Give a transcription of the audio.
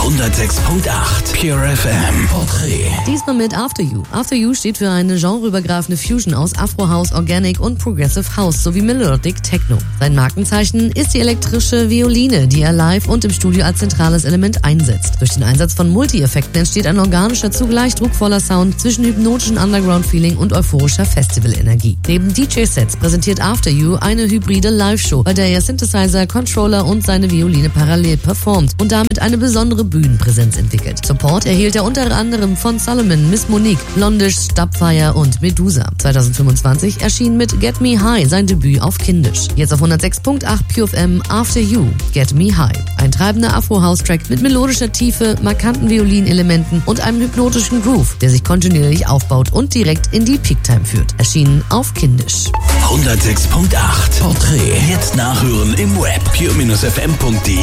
106.8 Pure FM Porträt. Diesmal mit After You. After You steht für eine genreübergreifende Fusion aus Afro House, Organic und Progressive House sowie Melodic Techno. Sein Markenzeichen ist die elektrische Violine, die er live und im Studio als zentrales Element einsetzt. Durch den Einsatz von Multi-Effekten entsteht ein organischer, zugleich druckvoller Sound zwischen hypnotischen Underground-Feeling und euphorischer Festival-Energie. Neben DJ-Sets präsentiert After You eine hybride Live-Show, bei der er Synthesizer, Controller und seine Violine parallel performt und damit eine besondere Bühnenpräsenz entwickelt. Support erhielt er unter anderem von Solomon, Miss Monique, Blondish, Dubfire und Medusa. 2025 erschien mit Get Me High sein Debüt auf Kindisch. Jetzt auf 106.8 Pure FM After You, Get Me High. Ein treibender Afro-House-Track mit melodischer Tiefe, markanten Violinelementen und einem hypnotischen Groove, der sich kontinuierlich aufbaut und direkt in die Peaktime führt. Erschienen auf Kindisch. 106.8 Porträt. Jetzt nachhören im Web pure-fm.de.